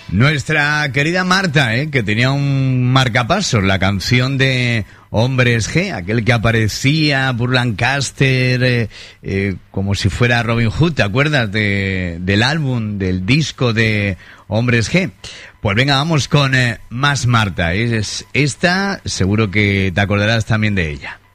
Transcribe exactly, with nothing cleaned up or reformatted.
Nuestra querida Marta, ¿eh? Que tenía un marcapasos, la canción de Hombres G, aquel que aparecía por Lancaster eh, eh, como si fuera Robin Hood, ¿te acuerdas de, del álbum, del disco de Hombres G? Pues venga, vamos con eh, más Marta, ¿eh? Es esta, seguro que te acordarás también de ella.